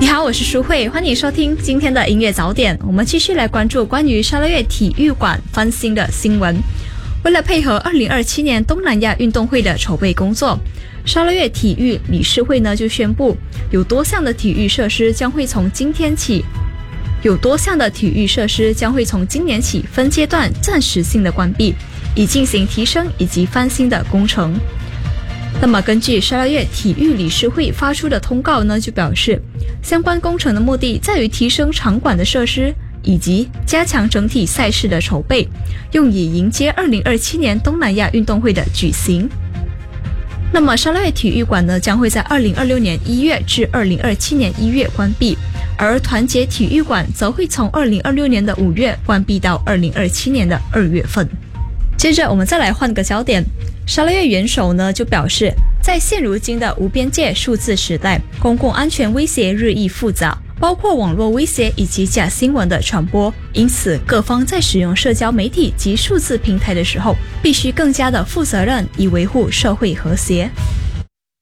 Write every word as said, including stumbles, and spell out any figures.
好，我是淑慧，欢迎收听今天的音乐早点。我们继续来关注关于沙捞越体育馆翻新的新闻。为了配合二零二七年东南亚运动会的筹备工作，沙捞越体育理事会呢就宣布，有多项的体育设施将会从今天起，有多项的体育设施将会从今年起分阶段暂时性的关闭，以进行提升以及翻新的工程。那么根据沙捞越体育理事会发出的通告呢，就表示相关工程的目的在于提升场馆的设施以及加强整体赛事的筹备，用以迎接二零二七年东南亚运动会的举行。那么沙捞越体育馆呢将会在二零二六年一月至二零二七年一月关闭，而团结体育馆则会从二零二六年的五月关闭到二零二七年的二月份。接着我们再来换个焦点，沙捞越元首呢就表示，在现如今的无边界数字时代，公共安全威胁日益复杂，包括网络威胁以及假新闻的传播，因此各方在使用社交媒体及数字平台的时候，必须更加的负责任，以维护社会和谐。